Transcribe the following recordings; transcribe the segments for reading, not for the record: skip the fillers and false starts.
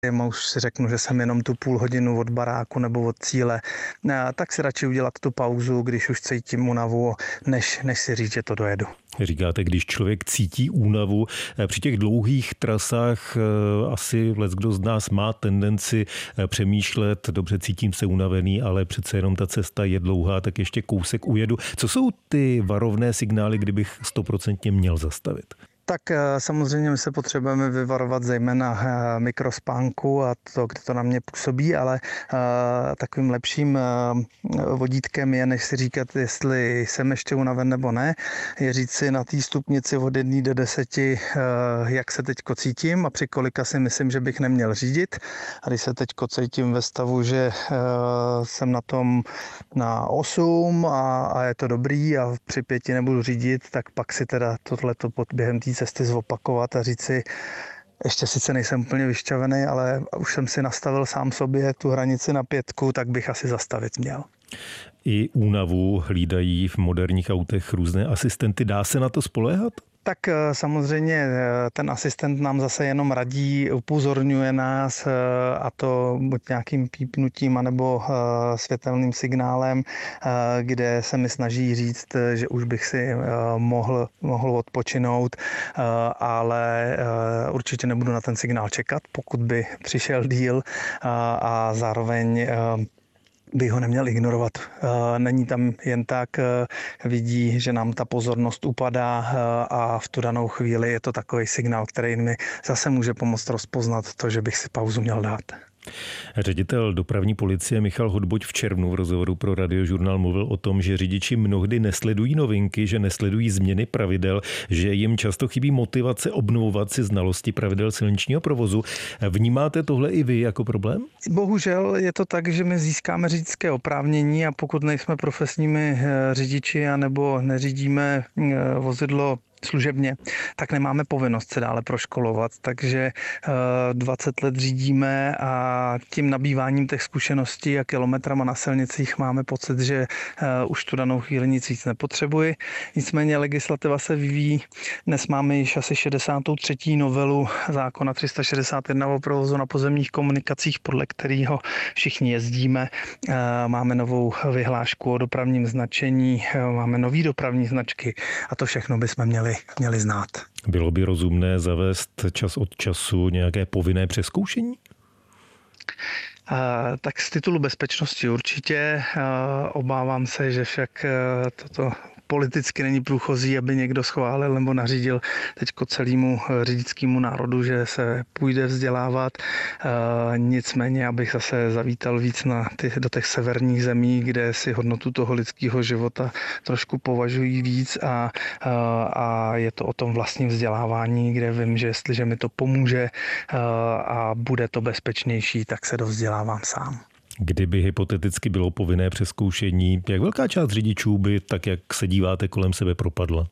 Já už si řeknu, že jsem jenom tu půl hodinu od baráku nebo od cíle, tak si radši udělat tu pauzu, když už cítím únavu, než si říct, že to dojedu. Říkáte, když člověk cítí únavu, při těch dlouhých trasách asi leckdo z nás má tendenci přemýšlet, dobře, cítím se unavený, ale přece jenom ta cesta je dlouhá, tak ještě kousek ujedu. Co jsou ty varovné signály, kdybych 100% měl zastavit? Tak samozřejmě my se potřebujeme vyvarovat zejména mikrospánku a to, kde to na mě působí, ale takovým lepším vodítkem je, než si říkat, jestli jsem ještě unaven nebo ne, je říct si na té stupnici od 1 do 10, jak se teďko cítím a při kolika si myslím, že bych neměl řídit. A když se teďko cítím ve stavu, že jsem na tom na 8 a je to dobrý a při 5 nebudu řídit, tak pak si teda tohleto během té cesty zopakovat a říct si, ještě sice nejsem úplně vyšťavený, ale už jsem si nastavil sám sobě tu hranici na 5, tak bych asi zastavit měl. I únavu hlídají v moderních autech různé asistenty. Dá se na to spoléhat? Tak samozřejmě ten asistent nám zase jenom radí, upozorňuje nás a to buď nějakým pípnutím anebo světelným signálem, kde se mi snaží říct, že už bych si mohl odpočinout, ale určitě nebudu na ten signál čekat, pokud by přišel díl a zároveň bych ho neměl ignorovat. Není tam jen tak, vidí, že nám ta pozornost upadá a v tu danou chvíli je to takový signál, který mi zase může pomoct rozpoznat to, že bych si pauzu měl dát. Ředitel dopravní policie Michal Hodboť v červnu v rozhovoru pro Radiožurnál mluvil o tom, že řidiči mnohdy nesledují novinky, že nesledují změny pravidel, že jim často chybí motivace obnovovat si znalosti pravidel silničního provozu. Vnímáte tohle i vy jako problém? Bohužel je to tak, že my získáme řidičské oprávnění a pokud nejsme profesními řidiči anebo neřídíme vozidlo služebně, tak nemáme povinnost se dále proškolovat, takže 20 let řídíme a tím nabýváním těch zkušeností a kilometrama na silnicích máme pocit, že už tu danou chvíli nic víc nepotřebuji. Nicméně legislativa se vyvíjí. Dnes máme již asi 63. novelu zákona 361 o provozu na pozemních komunikacích, podle kterého všichni jezdíme. Máme novou vyhlášku o dopravním značení, máme nový dopravní značky a to všechno bychom měli znát. Bylo by rozumné zavést čas od času nějaké povinné přezkoušení? Tak z titulu bezpečnosti určitě. Obávám se, že však toto politicky není průchozí, aby někdo schválil nebo nařídil teďko celému řidičskému národu, že se půjde vzdělávat. Nicméně, abych zase zavítal víc do těch severních zemí, kde si hodnotu toho lidského života trošku považují víc a je to o tom vlastním vzdělávání, kde vím, že jestliže mi to pomůže a bude to bezpečnější, tak se dovzdělávám sám. Kdyby hypoteticky bylo povinné přezkoušení, jak velká část řidičů by, tak jak se díváte kolem sebe, propadla?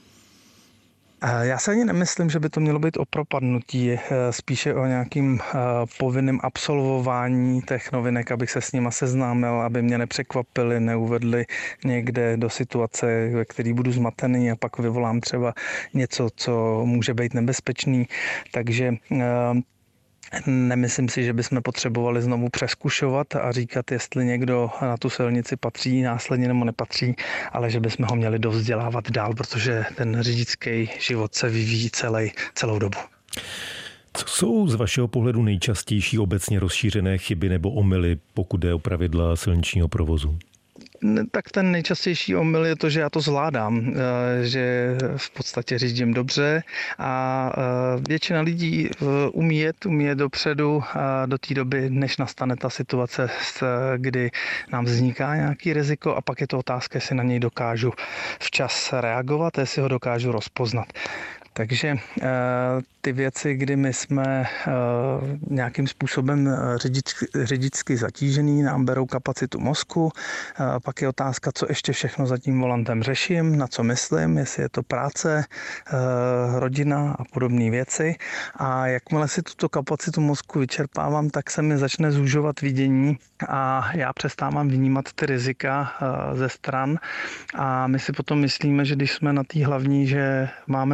Já se ani nemyslím, že by to mělo být o propadnutí, spíše o nějakým povinným absolvování těch novinek, abych se s nima seznámil, aby mě nepřekvapili, neuvedli někde do situace, ve které budu zmatený a pak vyvolám třeba něco, co může být nebezpečný. Takže nemyslím si, že bychom potřebovali znovu přezkušovat a říkat, jestli někdo na tu silnici patří následně nebo nepatří, ale že bychom ho měli dovzdělávat dál, protože ten řidičský život se vyvíjí celou dobu. Co jsou z vašeho pohledu nejčastější obecně rozšířené chyby nebo omyly, pokud jde o pravidla silničního provozu? Tak ten nejčastější omyl je to, že já to zvládám, že v podstatě řídím dobře a většina lidí umí jet dopředu do té doby, než nastane ta situace, kdy nám vzniká nějaký riziko a pak je to otázka, jestli na něj dokážu včas reagovat, jestli ho dokážu rozpoznat. Takže ty věci, kdy my jsme nějakým způsobem řidičsky zatížený, nám berou kapacitu mozku, pak je otázka, co ještě všechno za tím volantem řeším, na co myslím, jestli je to práce, rodina a podobné věci. A jakmile si tuto kapacitu mozku vyčerpávám, tak se mi začne zúžovat vidění a já přestávám vnímat ty rizika ze stran a my si potom myslíme, že když jsme na té hlavní, že máme přednost.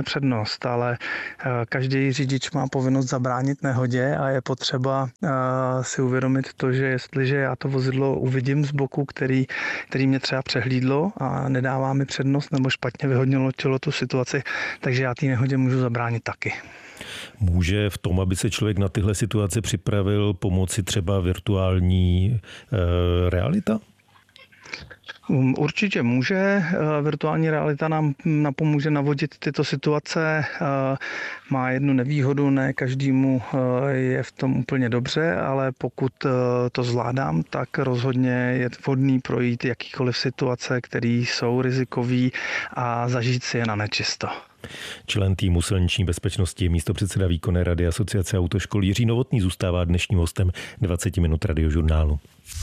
povinnost, ale každý řidič má povinnost zabránit nehodě a je potřeba si uvědomit to, že jestliže já to vozidlo uvidím z boku, který mě třeba přehlídlo a nedává mi přednost nebo špatně vyhodnotilo tu situaci, takže já té nehodě můžu zabránit taky. Může v tom, aby se člověk na tyhle situace připravil, pomoci třeba virtuální realita? Určitě může. Virtuální realita nám napomůže navodit tyto situace. Má jednu nevýhodu, ne každému je v tom úplně dobře, ale pokud to zvládám, tak rozhodně je vhodný projít jakýkoliv situace, které jsou rizikové a zažít si je na nečisto. Člen týmu silniční bezpečnosti, místopředseda výkonné rady Asociace autoškol Jiří Novotný zůstává dnešním hostem 20 minut Radiožurnálu.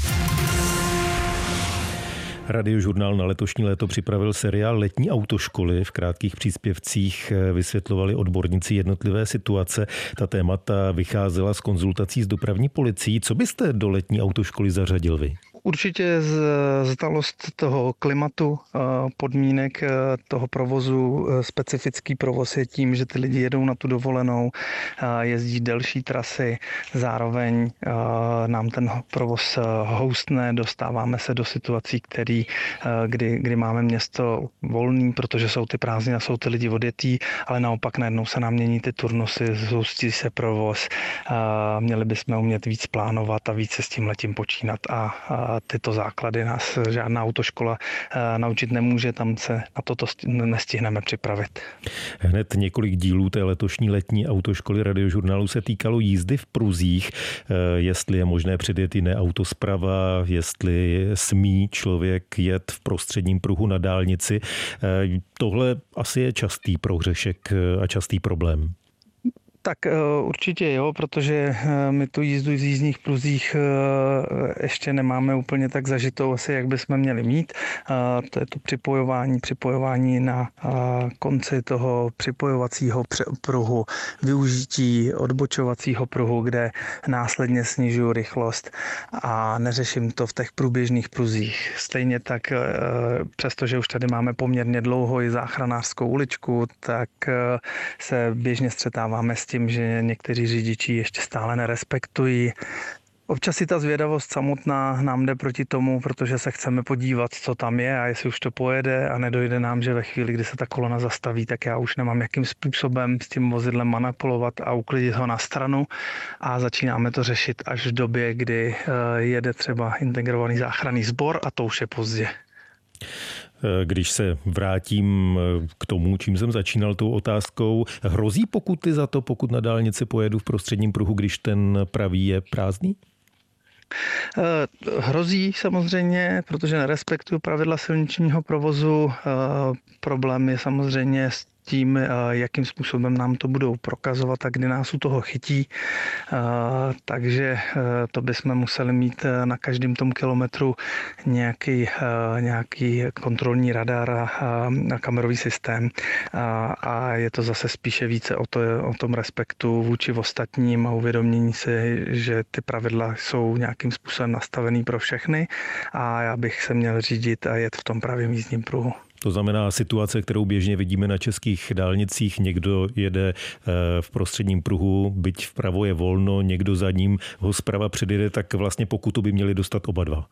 Radiožurnál na letošní léto připravil seriál Letní autoškoly. V krátkých příspěvcích vysvětlovali odborníci jednotlivé situace. Ta témata vycházela z konzultací s dopravní policií. Co byste do letní autoškoly zařadil vy? Určitě znalost toho klimatu, podmínek toho provozu. Specifický provoz je tím, že ty lidi jedou na tu dovolenou, jezdí delší trasy, zároveň nám ten provoz houstne, dostáváme se do situací, kdy máme město volný, protože jsou ty prázdniny a jsou ty lidi odjetí, ale naopak najednou se nám mění ty turnusy, zhustí se provoz, měli bychom umět víc plánovat a víc se s tím letím počínat a tyto základy nás žádná autoškola naučit nemůže, tam se na toto nestihneme připravit. Hned několik dílů té letošní letní autoškoly Radiožurnálu se týkalo jízdy v pruzích, jestli je možné předjet jiné auto zprava, jestli smí člověk jet v prostředním pruhu na dálnici. Tohle asi je častý prohřešek a častý problém. Tak určitě jo, protože my tu jízdu v jízdních pruzích ještě nemáme úplně tak zažitou asi, jak bychom měli mít. To je to připojování na konci toho připojovacího pruhu, využití odbočovacího pruhu, kde následně snižuju rychlost a neřeším to v těch průběžných pruzích. Stejně tak, přestože už tady máme poměrně dlouho i záchranářskou uličku, tak se běžně střetáváme s tím, že někteří řidiči ještě stále nerespektují. Občas i ta zvědavost samotná nám jde proti tomu, protože se chceme podívat, co tam je a jestli už to pojede a nedojde nám, že ve chvíli, kdy se ta kolona zastaví, tak já už nemám jakým způsobem s tím vozidlem manipulovat a uklidit ho na stranu a začínáme to řešit až v době, kdy jede třeba integrovaný záchranný sbor a to už je pozdě. Když se vrátím k tomu, čím jsem začínal tou otázkou, hrozí pokuty za to, pokud na dálnici pojedu v prostředním pruhu, když ten pravý je prázdný? Hrozí samozřejmě, protože nerespektuju pravidla silničního provozu. Problém je samozřejmě s tím, jakým způsobem nám to budou prokazovat a kdy nás u toho chytí. Takže to bychom museli mít na každém tom kilometru nějaký kontrolní radar a kamerový systém. A je to zase spíše více o tom respektu vůči ostatním a uvědomění si, že ty pravidla jsou nějakým způsobem nastavený pro všechny a já bych se měl řídit a jet v tom pravém jízdním pruhu. To znamená situace, kterou běžně vidíme na českých dálnicích. Někdo jede v prostředním pruhu, byť vpravo je volno, někdo za ním ho zprava předjede, tak vlastně pokutu by měli dostat oba dva.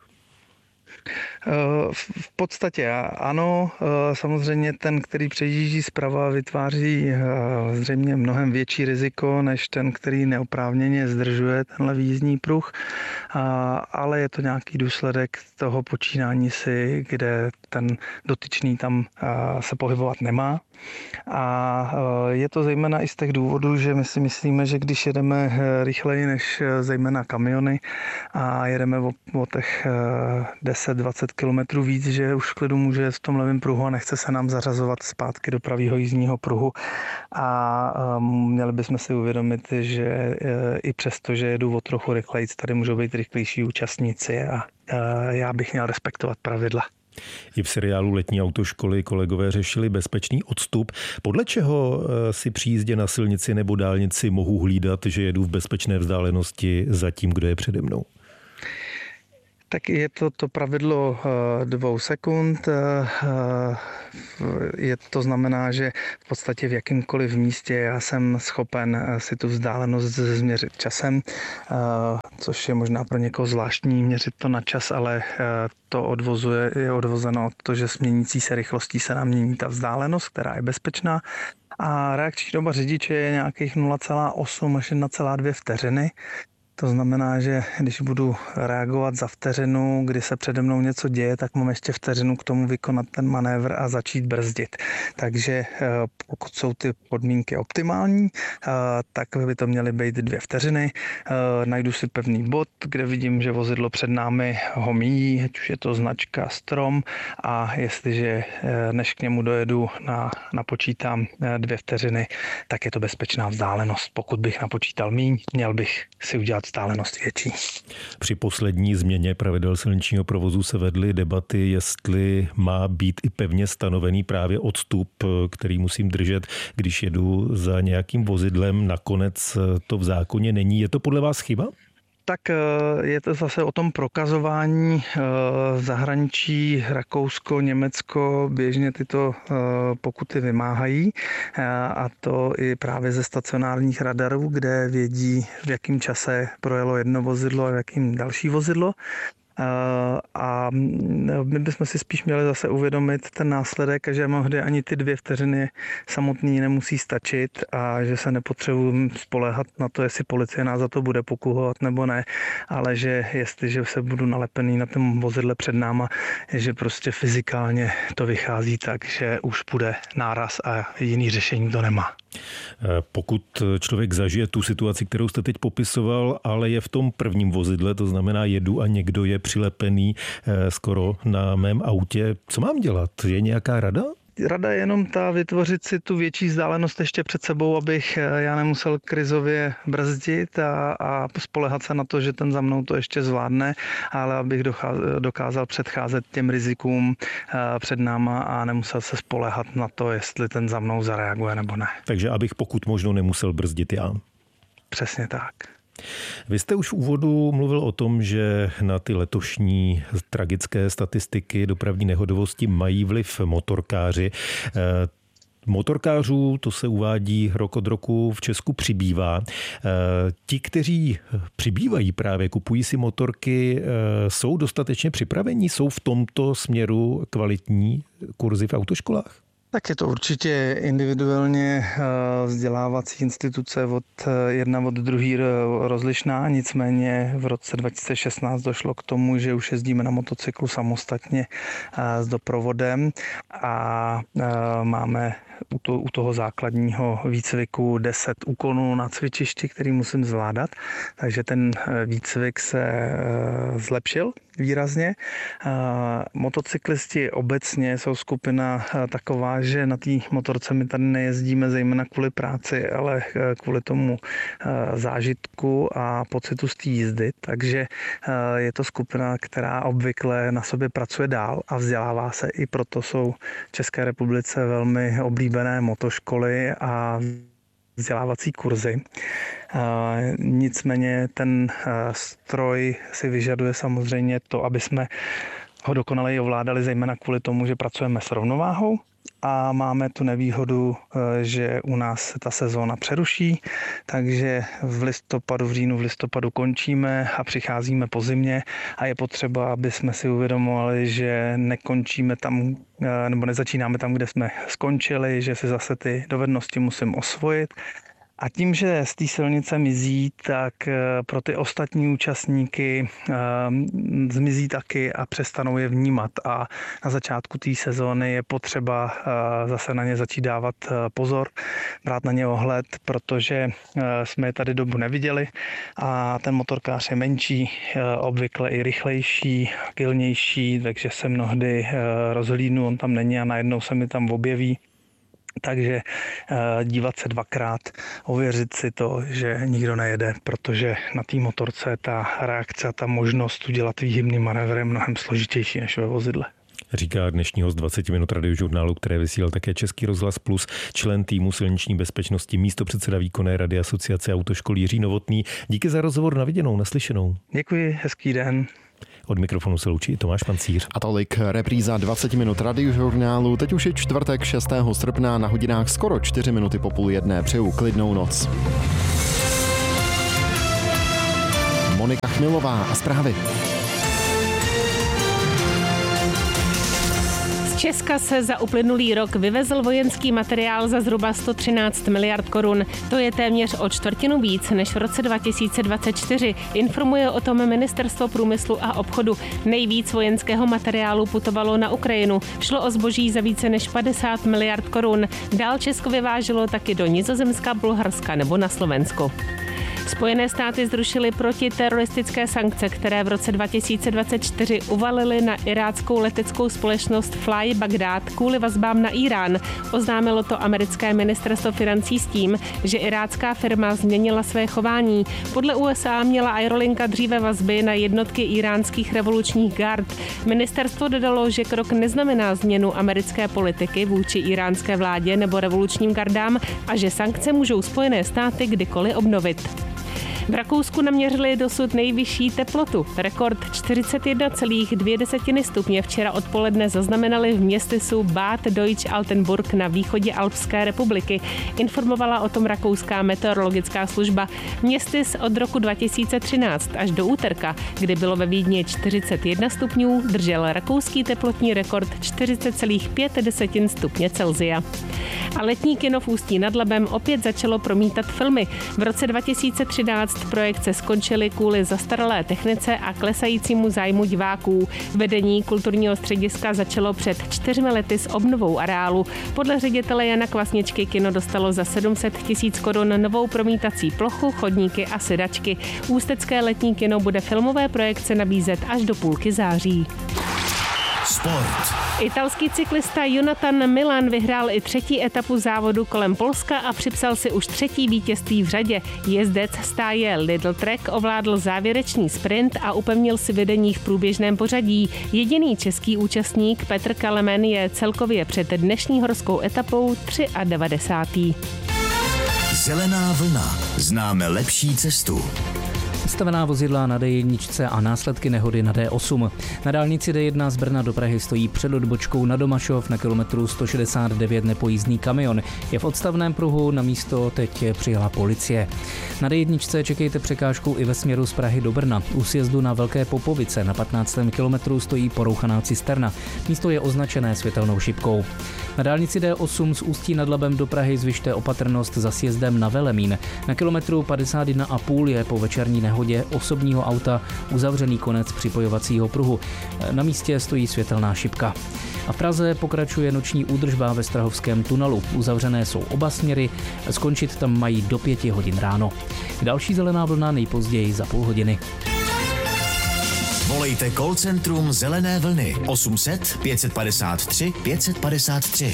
V podstatě ano, samozřejmě ten, který přejíždí zprava, vytváří zřejmě mnohem větší riziko, než ten, který neoprávněně zdržuje tenhle výjízdní pruh, ale je to nějaký důsledek toho počínání si, kde ten dotyčný tam se pohybovat nemá. A je to zejména i z těch důvodů, že my si myslíme, že když jedeme rychleji než zejména kamiony a jedeme o těch 10-20 kilometrů víc, že už v klidu může jet v tom levém pruhu a nechce se nám zařazovat zpátky do pravého jízdního pruhu. A měli bychom si uvědomit, že i přesto, že jedu o trochu rychleji, tady můžou být rychlejší účastníci a já bych měl respektovat pravidla. I v seriálu Letní autoškoly kolegové řešili bezpečný odstup. Podle čeho si při jízdě na silnici nebo dálnici mohu hlídat, že jedu v bezpečné vzdálenosti za tím, kdo je přede mnou? Tak je to pravidlo 2 sekund. To znamená, že v podstatě v jakýmkoliv místě já jsem schopen si tu vzdálenost změřit časem, což je možná pro někoho zvláštní měřit to na čas, ale to je odvozeno od toho, že s měnící se rychlostí se nám mění ta vzdálenost, která je bezpečná. A reakční doba řidiče je nějakých 0,8 až 1,2 vteřiny. To znamená, že když budu reagovat za vteřinu, kdy se přede mnou něco děje, tak mám ještě vteřinu k tomu vykonat ten manévr a začít brzdit. Takže pokud jsou ty podmínky optimální, tak by to měly být 2 vteřiny. Najdu si pevný bod, kde vidím, že vozidlo před námi ho míjí, ať už je to značka, strom, a jestliže než k němu dojedu napočítám 2 vteřiny, tak je to bezpečná vzdálenost. Pokud bych napočítal míň, měl bych si udělat vzdálenost větší. Při poslední změně pravidel silničního provozu se vedly debaty, jestli má být i pevně stanovený právě odstup, který musím držet, když jedu za nějakým vozidlem. Nakonec to v zákoně není. Je to podle vás chyba? Tak je to zase o tom prokazování. V zahraničí Rakousko, Německo běžně tyto pokuty vymáhají, a to i právě ze stacionárních radarů, kde vědí, v jakém čase projelo jedno vozidlo a v jakém další vozidlo. A my bychom si spíš měli zase uvědomit ten následek, že mnohdy ani ty 2 vteřiny samotný nemusí stačit a že se nepotřebuji spoléhat na to, jestli policie nás za to bude pokuhovat nebo ne, ale že jestliže se budu nalepený na tom vozidle před náma, že prostě fyzikálně to vychází tak, že už bude náraz a jiný řešení to nemá. Pokud člověk zažije tu situaci, kterou jste teď popisoval, ale je v tom prvním vozidle, to znamená jedu a někdo je přilepený skoro na mém autě, co mám dělat? Je nějaká rada? Rada je jenom ta vytvořit si tu větší vzdálenost ještě před sebou, abych já nemusel krizově brzdit a spoléhat se na to, že ten za mnou to ještě zvládne, ale abych dokázal předcházet těm rizikům před náma a nemusel se spoléhat na to, jestli ten za mnou zareaguje nebo ne. Takže abych pokud možno nemusel brzdit já. Přesně tak. Vy jste už v úvodu mluvil o tom, že na ty letošní tragické statistiky dopravní nehodovosti mají vliv motorkáři. Motorkářů, to se uvádí rok od roku, v Česku přibývá. Ti, kteří přibývají právě, kupují si motorky, jsou dostatečně připravení? Jsou v tomto směru kvalitní kurzy v autoškolách? Tak je to určitě individuálně vzdělávací instituce od jedna od druhý rozlišná, nicméně v roce 2016 došlo k tomu, že už jezdíme na motocyklu samostatně s doprovodem a máme u toho základního výcviku 10 úkonů na cvičišti, který musím zvládat, takže ten výcvik se zlepšil výrazně. Motocyklisti obecně jsou skupina taková, že na té motorce my tady nejezdíme zejména kvůli práci, ale kvůli tomu zážitku a pocitu z té jízdy, takže je to skupina, která obvykle na sobě pracuje dál a vzdělává se, i proto jsou v České republice velmi oblíbené motoškoly a vzdělávací kurzy. Nicméně ten stroj si vyžaduje samozřejmě to, aby jsme ho dokonale ovládali, zejména kvůli tomu, že pracujeme s rovnováhou a máme tu nevýhodu, že u nás se ta sezóna přeruší, takže v říjnu, v listopadu končíme a přicházíme po zimě a je potřeba, aby jsme si uvědomovali, že nekončíme tam, nebo nezačínáme tam, kde jsme skončili, že si zase ty dovednosti musím osvojit. A tím, že z té silnice mizí, tak pro ty ostatní účastníky zmizí taky a přestanou je vnímat. A na začátku té sezóny je potřeba zase na ně začít dávat pozor, brát na ně ohled, protože jsme je tady dobu neviděli a ten motorkář je menší, obvykle i rychlejší, agilnější, takže se mnohdy rozhlídnu, on tam není a najednou se mi tam objeví. Takže dívat se dvakrát, ověřit si to, že nikdo nejede, protože na té motorce ta reakce a ta možnost udělat výhybný manévr je mnohem složitější než ve vozidle. Říká dnešní host 20 minut radiožurnálu, které vysílal také Český rozhlas Plus, člen týmu silniční bezpečnosti, místopředseda výkonné rady Asociace autoškol Jiří Novotný. Díky za rozhovor, na viděnou, naslyšenou. Děkuji, hezký den. Od mikrofonu se loučí Tomáš Pancíř. A tolik repríza 20 minut radiožurnálu. Teď už je čtvrtek 6. srpna na hodinách skoro 4 minuty po 12:30. Přeju klidnou noc. Monika Chmilová a zprávy. Z Česka se za uplynulý rok vyvezl vojenský materiál za zhruba 113 miliard korun. To je téměř o čtvrtinu víc než v roce 2024. Informuje o tom Ministerstvo průmyslu a obchodu. Nejvíc vojenského materiálu putovalo na Ukrajinu. Šlo o zboží za více než 50 miliard korun. Dál Česko vyváželo taky do Nizozemska, Bulharska nebo na Slovensko. Spojené státy zrušily protiteroristické sankce, které v roce 2024 uvalily na iráckou leteckou společnost Fly Baghdad kvůli vazbám na Irán. Oznámilo to americké ministerstvo financí s tím, že irácká firma změnila své chování. Podle USA měla aerolinka dříve vazby na jednotky iránských revolučních gard. Ministerstvo dodalo, že krok neznamená změnu americké politiky vůči iránské vládě nebo revolučním gardám a že sankce můžou Spojené státy kdykoliv obnovit. V Rakousku naměřili dosud nejvyšší teplotu. Rekord 41,2 stupně včera odpoledne zaznamenali v městysu Bad Deutsch-Altenburg na východě Alpské republiky. Informovala o tom rakouská meteorologická služba. Městys od roku 2013 až do úterka, kdy bylo ve Vídni 41 stupňů, držel rakouský teplotní rekord 40,5 stupně Celsia. A letní kino v Ústí nad Labem opět začalo promítat filmy. V roce 2013 projekce skončily kvůli zastaralé technice a klesajícímu zájmu diváků. Vedení kulturního střediska začalo před 4 lety s obnovou areálu. Podle ředitele Jana Kvasničky kino dostalo za 700 000 korun novou promítací plochu, chodníky a sedačky. Ústecké letní kino bude filmové projekce nabízet až do půlky září. Sport. Italský cyklista Jonathan Milan vyhrál i 3. etapu závodu kolem Polska a připsal si už 3. vítězství v řadě. Jezdec stáje Lidl Trek ovládl závěrečný sprint a upevnil si vedení v průběžném pořadí. Jediný český účastník Petr Kalemen je celkově před dnešní horskou etapou 93. Zelená vlna. Známe lepší cestu. Stavená vozidla na D1 a následky nehody na D8. Na dálnici D1 z Brna do Prahy stojí před odbočkou na Domašov na kilometru 169 nepojízdný kamion. Je v odstavném pruhu, na místo teď přijela policie. Na D1 čekejte překážku i ve směru z Prahy do Brna. U sjezdu na Velké Popovice na 15. kilometru stojí porouchaná cisterna. Místo je označené světelnou šipkou. Na dálnici D8 z Ústí nad Labem do Prahy zvyšte opatrnost za sjezdem na Velemín. Na kilometru 51,5 je po večerní nehodě osobního auta uzavřený konec připojovacího pruhu. Na místě stojí světelná šipka. A v Praze pokračuje noční údržba ve Strahovském tunelu. Uzavřené jsou oba směry, skončit tam mají do 5 hodin ráno. Další zelená vlna nejpozději za půl hodiny. Volejte call centrum Zelené vlny 800 553 553.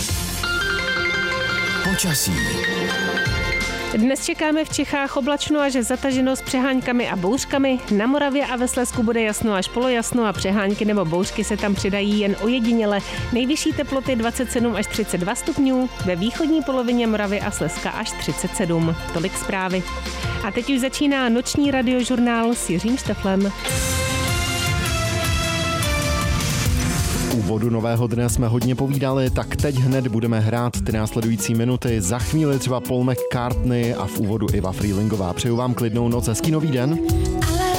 Počasí. Dnes čekáme v Čechách oblačno až zataženo s přeháňkami a bouřkami. Na Moravě a ve Slezsku bude jasno až polojasno a přehánky nebo bouřky se tam přidají jen ojediněle. Nejvyšší teploty 27 až 32 stupňů, ve východní polovině Moravy a Slezska až 37. Tolik zprávy. A teď už začíná noční radiožurnál s Jiřím Šteflem. Úvodu nového dne jsme hodně povídali, tak teď hned budeme hrát ty následující minuty. Za chvíli třeba Paul McCartney a v úvodu Eva Freelingová. Přeju vám klidnou noc, hezký nový den.